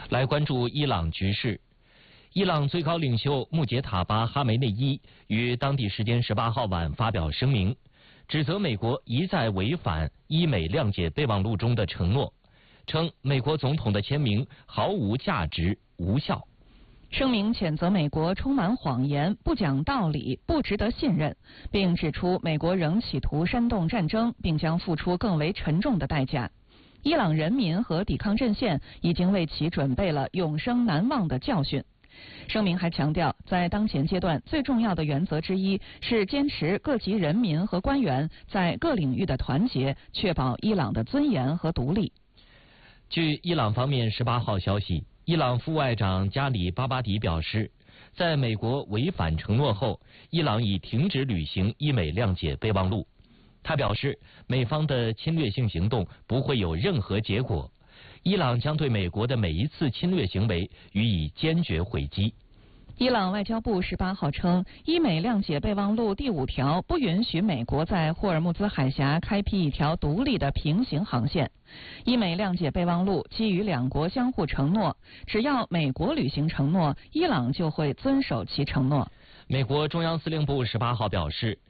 来关注伊朗局势。伊朗最高领袖穆杰塔巴·哈梅内伊于当地时间18号晚发表声明，指责美国一再违反伊美谅解备忘录中的承诺，称美国总统的签名毫无价值、无效。 声明谴责美国充满谎言、不讲道理、不值得信任，并指出美国仍企图煽动战争，并将付出更为沉重的代价。伊朗人民和抵抗阵线已经为其准备了永生难忘的教训。声明还强调，在当前阶段，最重要的原则之一是坚持各级人民和官员在各领域的团结，确保伊朗的尊严和独立。 据伊朗方面18号消息，伊朗副外长加里巴巴迪表示，在美国违反承诺后，伊朗已停止履行伊美谅解备忘录。他表示，美方的侵略性行动不会有任何结果，伊朗将对美国的每一次侵略行为予以坚决回击。 伊朗外交部18号称，伊美谅解备忘录第5条不允许美国在霍尔木兹海峡开辟一条独立的平行航线。伊美谅解备忘录基于两国相互承诺，只要美国履行承诺，伊朗就会遵守其承诺。 美国中央司令部18号表示，